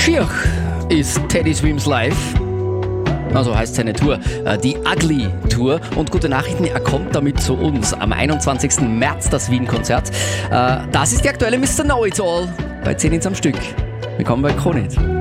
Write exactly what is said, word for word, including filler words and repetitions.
Schier ist Teddy Swims Live. Also heißt seine Tour, die Ugly Tour. Und gute Nachrichten, er kommt damit zu uns am einundzwanzigsten März, das Wien-Konzert. Das ist die aktuelle Mister Know It All bei zehn Ins am Stück. Willkommen bei Kronit.